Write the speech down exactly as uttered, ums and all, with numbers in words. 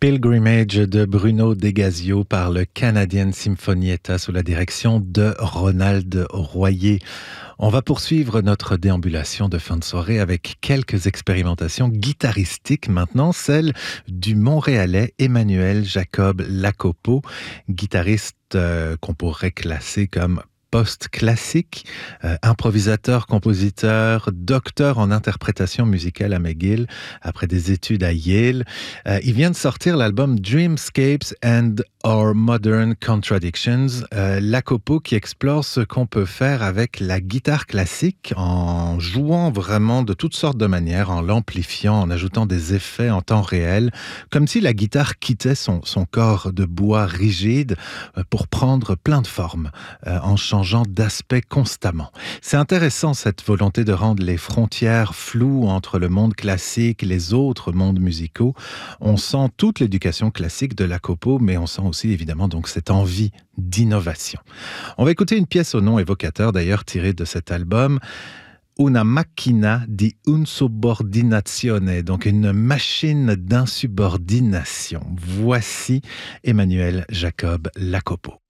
Pilgrimage de Bruno Degasio par le Canadian Sinfonietta sous la direction de Ronald Royer. On va poursuivre notre déambulation de fin de soirée avec quelques expérimentations guitaristiques maintenant, celle du Montréalais Emmanuel Jacob Lacopo, guitariste euh, qu'on pourrait classer comme post-classique, euh, improvisateur, compositeur, docteur en interprétation musicale à McGill, après des études à Yale. Euh, il vient de sortir l'album Dreamscapes and Our Modern Contradictions, euh, Lacopo qui explore ce qu'on peut faire avec la guitare classique en jouant vraiment de toutes sortes de manières, en l'amplifiant, en ajoutant des effets en temps réel, comme si la guitare quittait son, son corps de bois rigide euh, pour prendre plein de formes, euh, en changeant d'aspect constamment. C'est intéressant cette volonté de rendre les frontières floues entre le monde classique et les autres mondes musicaux. On sent toute l'éducation classique de Lacopo, mais on sent aussi évidemment donc cette envie d'innovation. On va écouter une pièce au nom évocateur d'ailleurs tirée de cet album, Una macchina di insubordinazione, donc une machine d'insubordination. Voici Emmanuel Jacob Lacopo.